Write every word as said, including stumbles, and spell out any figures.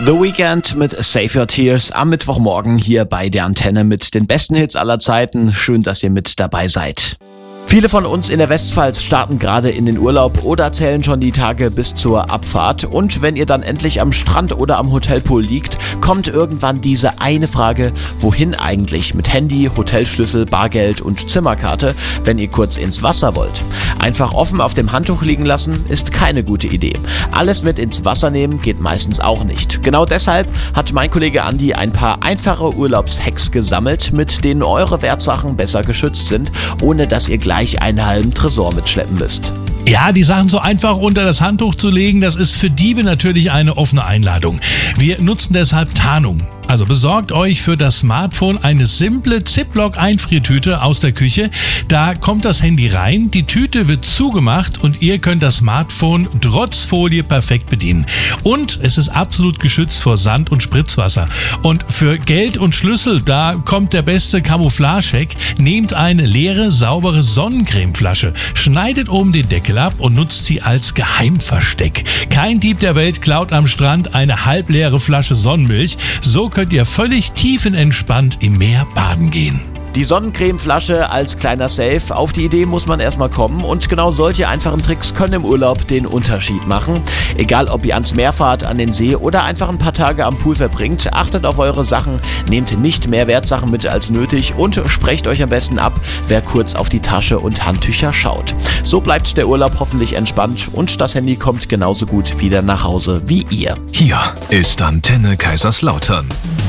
The Weeknd mit Save Your Tears am Mittwochmorgen hier bei der Antenne mit den besten Hits aller Zeiten. Schön, dass ihr mit dabei seid. Viele von uns in der Westpfalz starten gerade in den Urlaub oder zählen schon die Tage bis zur Abfahrt. Und wenn ihr dann endlich am Strand oder am Hotelpool liegt, kommt irgendwann diese eine Frage: Wohin eigentlich mit Handy, Hotelschlüssel, Bargeld und Zimmerkarte, wenn ihr kurz ins Wasser wollt? Einfach offen auf dem Handtuch liegen lassen ist keine gute Idee. Alles mit ins Wasser nehmen geht meistens auch nicht. Genau deshalb hat mein Kollege Andi ein paar einfache Urlaubshacks gesammelt, mit denen eure Wertsachen besser geschützt sind, ohne dass ihr gleich einen halben Tresor mitschleppen müsst. Ja, die Sachen so einfach unter das Handtuch zu legen, das ist für Diebe natürlich eine offene Einladung. Wir nutzen deshalb Tarnung. Also besorgt euch für das Smartphone eine simple Ziploc-Einfriertüte aus der Küche. Da kommt das Handy rein, die Tüte wird zugemacht und ihr könnt das Smartphone trotz Folie perfekt bedienen. Und es ist absolut geschützt vor Sand und Spritzwasser. Und für Geld und Schlüssel, da kommt der beste Camouflage-Hack. Nehmt eine leere, saubere Sonnencremeflasche, schneidet oben den Deckel ab und nutzt sie als Geheimversteck. Kein Dieb der Welt klaut am Strand eine halbleere Flasche Sonnenmilch. So könnt ihr völlig tiefenentspannt im Meer baden gehen. Die Sonnencremeflasche als kleiner Safe, auf die Idee muss man erstmal kommen und genau solche einfachen Tricks können im Urlaub den Unterschied machen. Egal ob ihr ans Meer fahrt, an den See oder einfach ein paar Tage am Pool verbringt, achtet auf eure Sachen, nehmt nicht mehr Wertsachen mit als nötig und sprecht euch am besten ab, wer kurz auf die Tasche und Handtücher schaut. So bleibt der Urlaub hoffentlich entspannt und das Handy kommt genauso gut wieder nach Hause wie ihr. Hier ist Antenne Kaiserslautern.